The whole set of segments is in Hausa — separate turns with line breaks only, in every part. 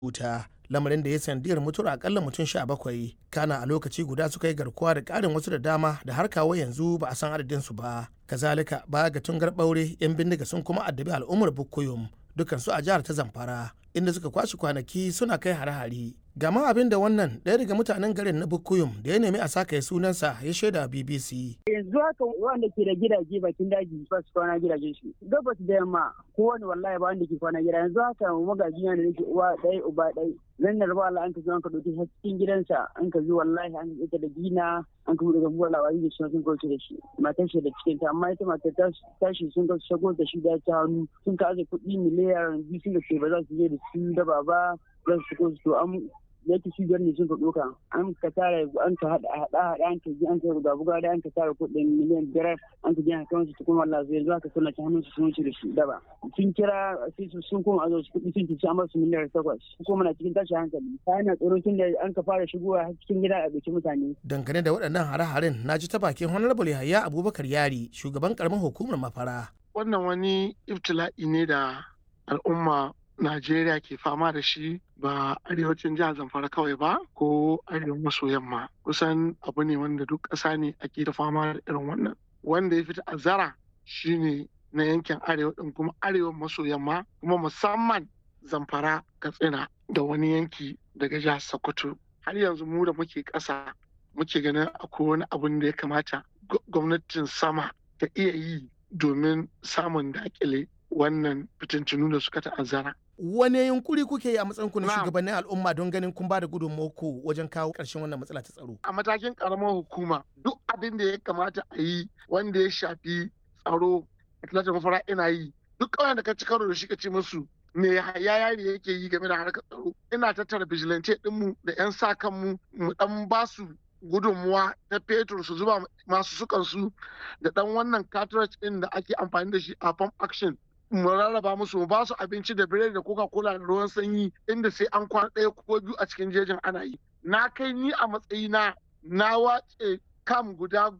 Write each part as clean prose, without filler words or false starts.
wuta, lamarin da ya sandiyar mutuwar akalla mutum 17, kana a lokaci guda suka yi garkuwa da ƙarin wasu da dama da har kawo yanzu ba a san adadinsu ba. Kazalika baya ga tungar ɓaure 'yan bindiga sun kuma addabi al'ummar Bukuyum dukansu a jihar ta Zamfara, inda suka kwashe kwanaki suna kai hare-hare. Gama abin da wannan ɗaya daga mutanen garin na Bukuyum da ya nemi a saka ya sunansa ya shaida BBC.
Yanzu haka wanda ke da gidaje bakin daji ba su kwana gidajen su. Gabas da yamma kowane wallahi ba wanda ke kwana gida. Yanzu haka magaji na da nake uwa ɗaya uba ɗaya. Zan da rabu Allah an ka zo an ka ɗauki cikin gidansa an ka zo wallahi an ka da gina an ka buɗe gabuwar labari da shi sun kauce da shi. Matar shi da cikin ta amma ita matar tashi sun ka shago da shi da ta hannu sun ka aje kuɗi miliyan 2 sun ce ba za su je da su da baba za su ko su an da yake shi ne sun ka ɗauka an ka tara an ka haɗa an ka ji an ka ruga buga da an ka tara kuɗin miliyan 5 an ka ji an kawo su kuma wallahi yanzu haka suna ta hannun su sun wuce da shi daba sun kira sai sun koma azo su kuɗi sun ci an ba su miliyan 8 kuma na cikin tashin hankali kayan na tsoro tun da an ka fara shigowa cikin gida a ɗauki mutane. Dangane da waɗannan hare-haren na ji ta bakin Honorable Yahaya Abubakar Yari shugaban karamar hukumar Mafara.
Wannan wani ibtila'i ne da al'umma Najeriya ke fama da shi ba arewacin jihar Zamfara kawai ba ko arewa maso yamma. Kusan abu ne wanda duk ƙasa ne ake da fama da irin wannan. Wanda ya fita azara shine na yankin arewa ɗin kuma arewa maso yamma kuma musamman Zamfara, Katsina da wani yanki daga jihar Sokoto. Har yanzu mu da muke ƙasa muke ganin akwai wani abun da ya kamata gwamnatin sama ta iya yi domin samun daƙile wannan fitintunu da suka ta'azzara.
Wane yunkuri kuke yi a matsayin ku na shugabannin al'umma don ganin kun ba da gudunmawarku wajen kawo ƙarshen wannan matsala ta tsaro?
A matakin ƙaramar hukuma duk abin da ya kamata a yi wanda ya shafi tsaro a talatin Mafara ina yi. Duk ƙauyen da ka ci karo da shi ka ce musu me yari yake yi game da harkar tsaro. Ina tattara vigilante ɗinmu da 'yan sa kanmu mu ɗan ba su gudunmuwa ta fetur su zuba masu sukansu da ɗan wannan cartridge ɗin da ake amfani da shi a pump action. Mu rarraba musu mu ba su abinci da biredi da coca-cola da ruwan sanyi inda sai an kwana ɗaya ko biyu a cikin jejin ana yi. Na kai ni a matsayina na wace kam guda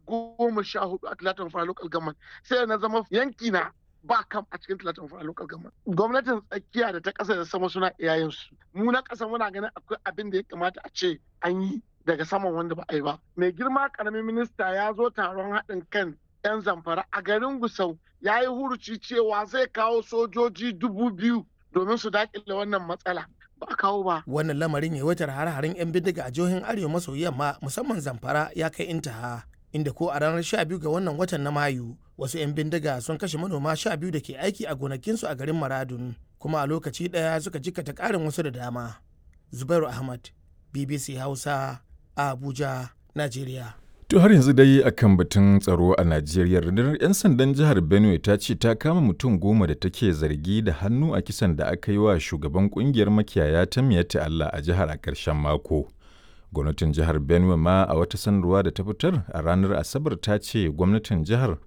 14 a Talatin Mafara Local Government sai na zama yanki na ba kam a cikin Talatin Mafara Local Government. Gwamnatin tsakiya da ta ƙasa da sama suna iyayensu. Mu na ƙasa muna ganin akwai abin da ya kamata a ce an yi daga saman wanda ba a yi ba. Mai girma ƙaramin minista ya zo taron haɗin kan 'yan Zamfara a garin Gusau ya yi huruci cewa zai kawo sojoji 2,000 domin su daƙile wannan matsala. Ba a kawo ba.
Wannan lamarin yawaitar hare-haren 'yan bindiga a jihohin arewa maso yamma musamman Zamfara ya kai intaha, inda ko a ranar 12 ga wannan watan na Mayu wasu 'yan bindiga sun kashe manoma 12 da ke aiki a gonakinsu a garin Maradun, kuma a lokaci ɗaya suka jikkata ƙarin wasu da dama. Zubairu Ahmad, BBC Hausa, Abuja, Najeriya.
To har yanzu dai akan batun tsaro a Najeriya, rundunar 'yan sandan jihar Benue ta ce ta kama mutum 10 da take zargi da hannu a kisan da aka yi wa shugaban kungiyar makiyaya ta Miyetti Allah a jihar a ƙarshen mako. Gwamnatin jihar Benue ma a wata sanarwa da ta fitar a ranar Asabar ta ce gwamnan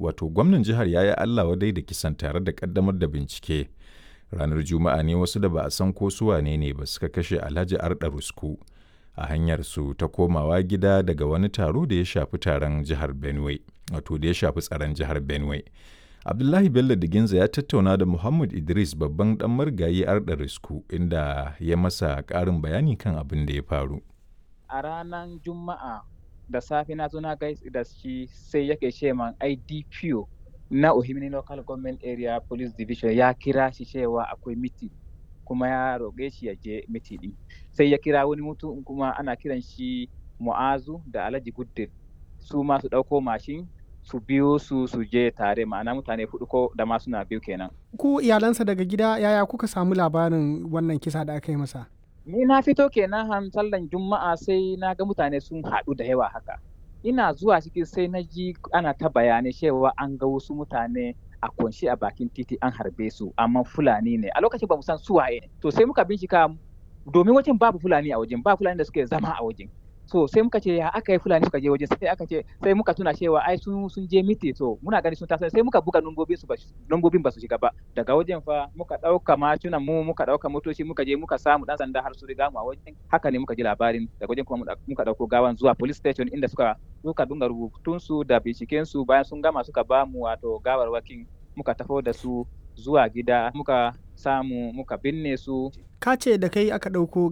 jihar ya yi Allah wadai da kisan tare da kaddamar da bincike. Ranar Juma'a ne wasu da ba a san ko su wane ne ba suka kashe Alhaji Arda Rusku a hanyar su ta komawa gida daga wani taro da ya shafi taron jihar Benue, wato da ya shafi tsaron jihar Benue. Abdullahi Bello Diginza ya tattauna da Muhammad Idris babban dan marigayi Arda Rusku inda ya masa ƙarin bayani kan abin da ya faru.
A ranar Juma'a da safe na zo na gaisa da shi sai yake ce man IDPO na Ohimini Local Government Area Police Division ya kira shi cewa akwai miti kuma ya roƙe shi ya je miti ɗin. Sai ya kira wani mutum kuma ana kiran shi Mu'azu da Alhaji Guddin su ma su ɗauko mashin su biyo su je tare, ma'ana mutane 4 ko da ma suna biyu kenan.
Ku iyalansa daga gida yaya kuka samu labarin wannan kisa da aka yi masa?
Ni na fito kenan han sallan Juma'a sai na ga mutane sun haɗu da yawa haka. Ina zuwa ciki sai na ji ana ta bayanai cewa an ga wasu mutane a kunshi a bakin titi an harbe su amma Fulani ne. A lokacin ba mu san su waye ne. To sai muka bincika domin wajen babu Fulani a wajen, ba Fulani da suke zama a wajen. So sai muka ce ya aka yi Fulani suka je waje, sai muka tuna cewa ai sun je miti, to muna gani sun taso sai muka buga nombobin ba su shiga ba. Daga wajen fa muka dauka macinan mu, muka dauka motoci, muka je muka samu dan sanda har su riga mu a wajen. Haka ne muka ji labarin. Daga wajen kuma muka dauko gawan zuwa police station inda suka dunga rubutun su da binciken su, bayan sun gama suka ba mu wato gawarwakin, muka tafo da su zuwa gida, muka samu muka binne su.
Ka ce da kai aka ɗauko